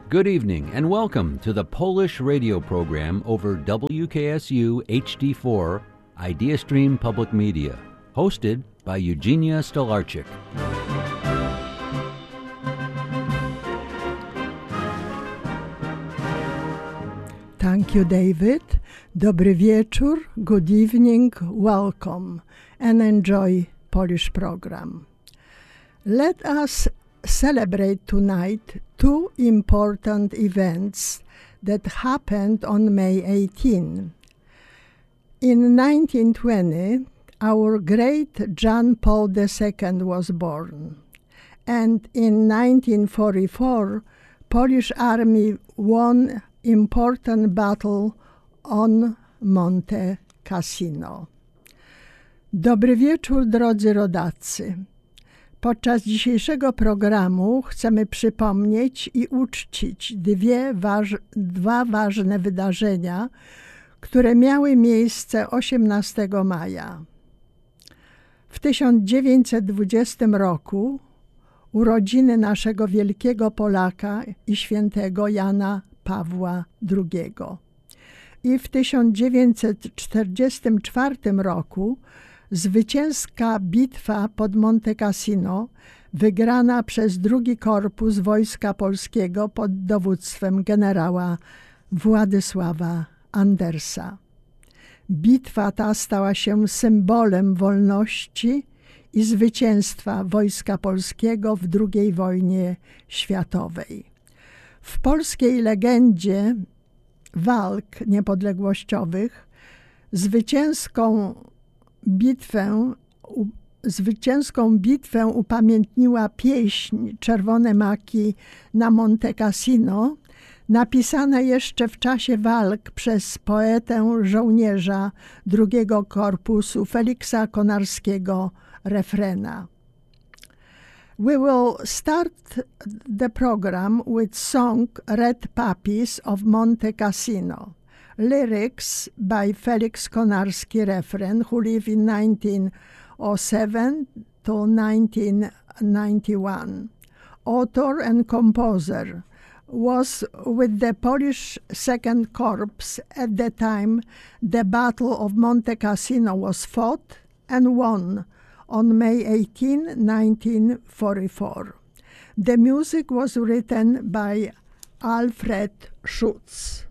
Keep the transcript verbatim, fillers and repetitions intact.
Good evening and welcome to the Polish radio program over W K S U H D four IdeaStream Public Media, hosted by Eugenia Stolarczyk. Thank you, David. Dobry wieczór, good evening, welcome, and enjoy Polish program. Let us celebrate tonight two important events that happened on May eighteenth. In nineteen twenty, our great John Paul the Second was born, and in nineteen forty-four, Polish army won important battle on Monte Cassino. Dobry wieczór, drodzy rodacy. Podczas dzisiejszego programu chcemy przypomnieć i uczcić dwie waż, dwa ważne wydarzenia, które miały miejsce osiemnastego maja. W tysiąc dziewięćset dwudziestym roku urodziny naszego wielkiego Polaka i świętego Jana Pawła drugiego. I w tysiąc dziewięćset czterdziestym czwartym roku zwycięska bitwa pod Monte Cassino, wygrana przez drugi Korpus Wojska Polskiego pod dowództwem generała Władysława Andersa. Bitwa ta stała się symbolem wolności i zwycięstwa Wojska Polskiego w drugiej wojnie światowej. W polskiej legendzie walk niepodległościowych zwycięską bitwę, u, zwycięską bitwę upamiętniła pieśń Czerwone maki na Monte Cassino, napisana jeszcze w czasie walk przez poetę żołnierza drugiego Korpusu Feliksa Konarskiego Refrena. We will start the program with song Red Puppies of Monte Cassino. Lyrics by Felix Konarski Refren, who lived in nineteen oh seven to nineteen ninety-one. Author and composer, was with the Polish Second Corps at the time the Battle of Monte Cassino was fought and won on May eighteenth, nineteen forty-four. The music was written by Alfred Schutz.